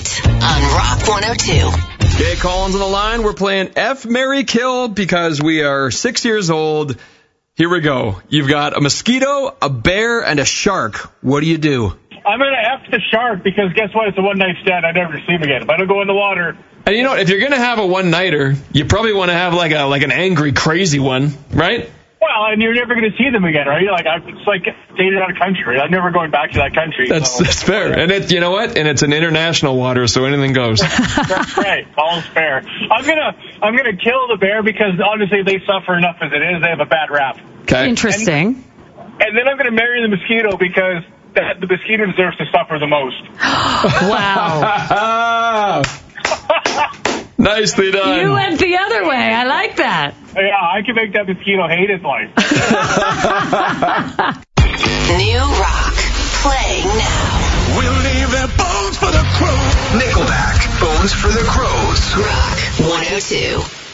It on Rock 102. Jay Collins on the line. We're playing F, Marry, Kill because we are 6 years old. Here we go. You've got a mosquito, a bear, and a shark. What do you do? I'm going to F the shark because guess what? It's a one-night stand. I never see him again. If I don't go in the water. And you know, if you're going to have a one-nighter, you probably want to have like an angry, crazy one, right? Well, and you're never going to see them again, right? It's like dated out of country. I'm never going back to that country. That's fair. And you know what? And it's an international water, so anything goes. That's right. All's fair. I'm gonna kill the bear because honestly they suffer enough as it is. They have a bad rap. Okay. Interesting. And then I'm gonna marry the mosquito because the mosquito deserves to suffer the most. Wow. Nicely done. You went the other way. I like that. Yeah, I can make that mosquito hate his life. New rock. Play now. We'll leave their bones for the crows. Nickelback, Bones for the Crows. Rock 102.